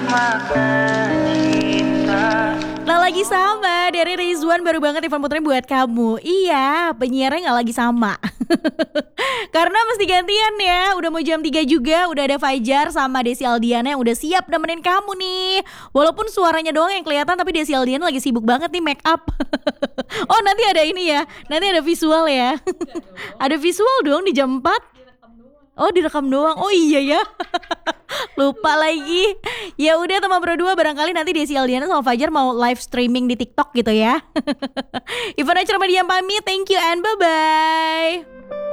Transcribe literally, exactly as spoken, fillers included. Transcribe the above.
Lah lagi sama dari Rizwan, baru banget Ivan Putra buat kamu. Iya, penyiarnya nggak lagi sama. Karena mesti gantian ya. Udah mau jam tiga juga, udah ada Fajar sama Desi Aldiana yang udah siap nemenin kamu nih. Walaupun suaranya doang yang kelihatan, tapi Desi Aldiana lagi sibuk banget nih make up. Oh, nanti ada ini ya. Nanti ada visual ya. Ada visual dong di jam empat. Oh, direkam doang. Oh iya ya. Lupa lagi. Ya udah teman berdua, barangkali nanti Desi Aldiana sama Fajar mau live streaming di TikTok gitu ya. Ivana Cermadian pamit. Thank you and bye bye.